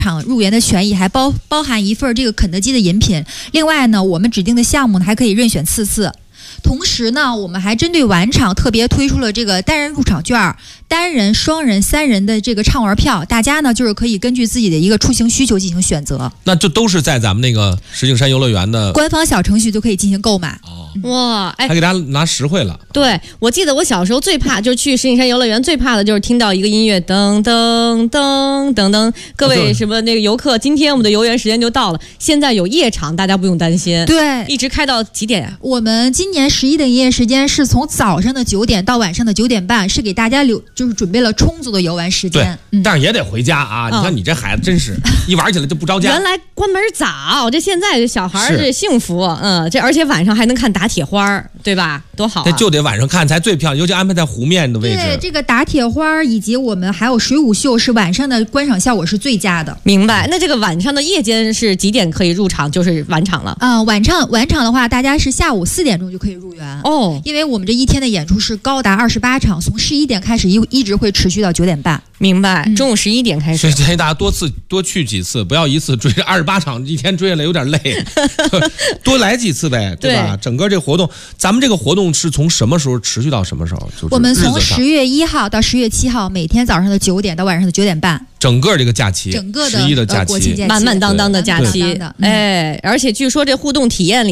场入园的权益，还包含一份这个肯德基的饮品。另外呢，我们指定的项目呢还可以任选4次。同时呢，我们还针对晚场特别推出了这个单人入场券、单人、双人、3人的这个畅玩票，大家呢就是可以根据自己的一个出行需求进行选择。 那就都是在咱们那个石景山游乐园的官方小程序就可以进行购买。 哇，哎， 还给大家拿实惠了。 对，我记得我小时候最怕就是去石景山游乐园，最怕的就是听到一个音乐噔噔噔噔噔。各位什么那个游客，今天我们的游园时间就到了。现在有夜场，大家不用担心。 对， 一直开到几点呀？ 我们今年11的营业时间是从早上的9点到晚上的9点半，是给大家就是准备了充足的游玩时间。 对，但是也得回家啊！你看你这孩子真是一玩起来就不着家。 原来关门早，这现在这小孩这幸福，这而且晚上还能看打铁花，对吧？多好啊！ 那就得晚上看才最漂亮，尤其安排在湖面的位置。 对，这个打铁花以及我们还有水舞秀是晚上的观赏效果是最佳的。 明白。那这个晚上的夜间是几点可以入场？就是晚场了。 晚场的话，大家是下午4点钟就可以入园哦， 因为我们这一天的演出是高达28场，从11点开始一直会持续到9点半。 明白。中午11点开始。 所以建议大家多去几次，不要一次追28场，一天追下来有点累，多来几次呗，对吧？整个这个活动，咱们这个活动是从什么时候持续到什么时候？就是我们从10月1号到10月7号，每天早上的9点到晚上的9点半。 整个这个假期， 整个的 11的假期， 国庆假期， 满满当当的假期。哎，而且据说这互动体验里